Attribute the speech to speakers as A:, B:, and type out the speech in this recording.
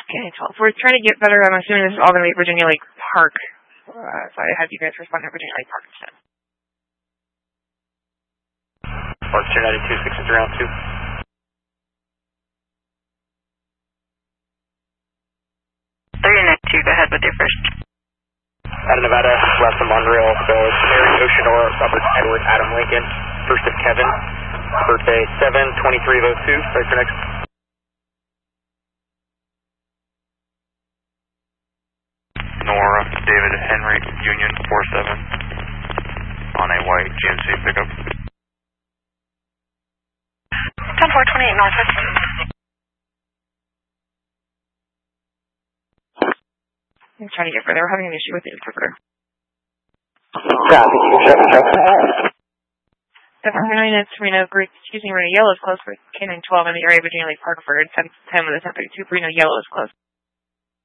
A: K-12. We're trying to get better. I'm assuming this is all going to be Virginia Lake Park. So I have you guys respond to Virginia Lake Park instead.
B: Park 292, 6 is around 2.
C: Go ahead with your first.
B: Out of Nevada, left of Monreal, so it's Mary Oceanor, Robert Edward, Adam Lincoln, first of Kevin, birthday 7/23/02, start for next.
D: Nora, David Henry, Union 47, on a white GMC pickup.
C: 10-428 Northwest.
A: I'm trying to get further. We're having an issue with the interpreter.
B: Copy,
A: 739, it's Reno, Reno Yellow is close for K912 in the area of Virginia Lake Park for 10 with a 1032. Reno Yellow is close.